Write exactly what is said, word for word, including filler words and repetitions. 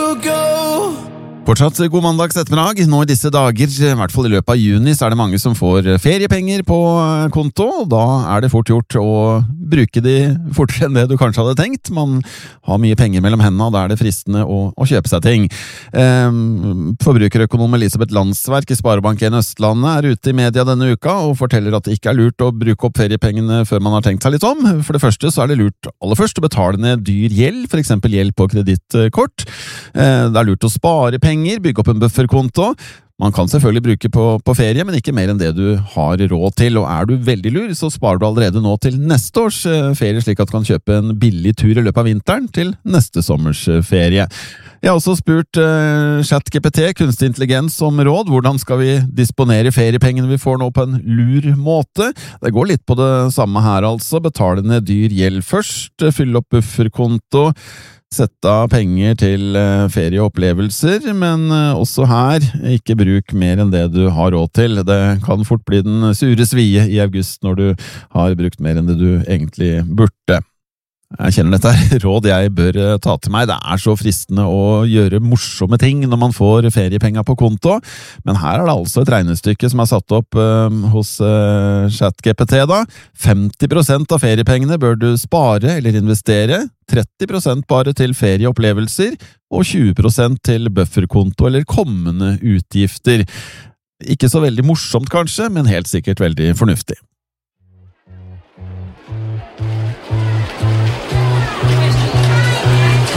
Fortsatt god mandags ettermiddag. Nå i disse dager, i hvert fall i løpet av juni, så er det mange som får feriepenger på konto. Da er det fort gjort å bruke de fortere enn det du kanskje hadde tenkt. Man har mye penger mellom hendene, og da er det fristende å, å kjøpe seg ting. Um, forbrukerøkonom Elisabeth Landsverk i Sparebank en Østlandet er ute i media denne uka og forteller at det ikke er lurt å bruke opp feriepengene før man har tenkt seg litt om. For det første så er det lurt aller først å betale ned dyr gjeld, for eksempel gjeld på kredittkort. Uh, det er lurt å spare penger, bygge opp en bufferkonto. Man kan selvfølgelig bruke på, på ferie, men ikke mer enn det du har råd til, og er du veldig lur, så sparer du allerede nå til neste års ferie, slik at du kan kjøpe en billig tur i løpet av vinteren til neste sommers ferie. Jeg har også spurt uh, ChatGPT, kunstig intelligens, om råd. Hvordan skal vi disponere feriepengene vi får nå på en lur måte? Det går litt på det samme her altså. Betale ned dyr gjeld først, fylle opp bufferkonto, sette av penger til ferie og opplevelser, men også her, ikke bruk mer enn det du har råd til. Det kan fort bli den sure svie i august når du har brukt mer enn det du egentlig burde. Jeg kjenner dette er råd jeg bør ta til meg. Det er så fristende å gjøre morsomme ting når man får feriepenger på konto, men her er det altså et regnestykke som er satt opp uh, hos uh, ChatGPT da. femti prosent av feriepengene bør du spare eller investere, tretti prosent bare til ferieopplevelser, og tjue prosent til bufferkonto eller kommende utgifter. Ikke så veldig morsomt kanskje, men helt sikkert veldig fornuftig.